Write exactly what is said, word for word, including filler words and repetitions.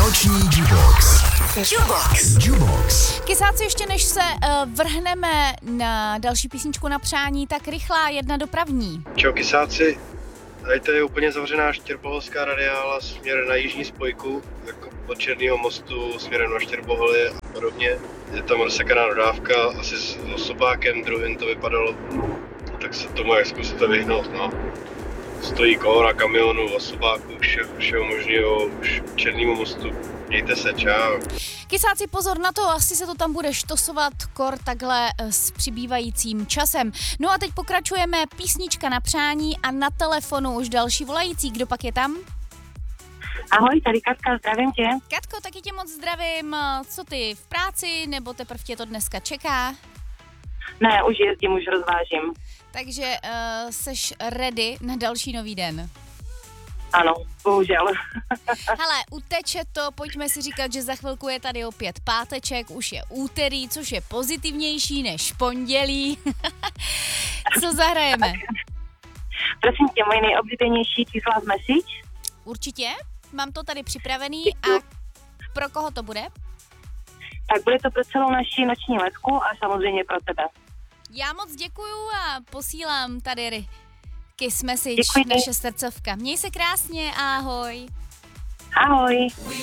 Noční Jubox. Jubox. Jubox. Kysáci, ještě než se uh, vrhneme na další písničku na přání, tak rychlá jedna dopravní. Čau kysáci, tady to je úplně zavřená Štěrboholská radiála směr na jižní spojku, jako od Černýho mostu směrem na Štěrboholy a podobně. Je tam rozsekaná dodávka, asi s osobákem druhým to vypadalo, tak se tomu jak zkusíte vyhnout, no. Stojí kolona kamionů, osobáků, vše, všeho možného, už Černýmu mostu. Mějte se, čau. Kysáci, pozor na to, asi se to tam bude štosovat kor takhle s přibývajícím časem. No a teď pokračujeme, písnička na přání a na telefonu už další volající. Kdo pak je tam? Ahoj, tady Katka, zdravím tě. Katko, taky tě moc zdravím. Co ty, v práci, nebo teprve tě to dneska čeká? Ne, už jezdím, už rozvážím. Takže uh, seš ready na další nový den? Ano, bohužel. Hele, uteče to, pojďme si říkat, že za chvilku je tady opět páteček, už je úterý, což je pozitivnější než pondělí. Co zahrajeme? Prosím tě, moje nejoblíbenější čísla z Message. Určitě, mám to tady připravený a pro koho to bude? Tak bude to pro celou naši noční letku a samozřejmě pro tebe. Já moc děkuju a posílám tady Kiss Message, Děkuji. naše srdcovka. Měj se krásně, ahoj. Ahoj.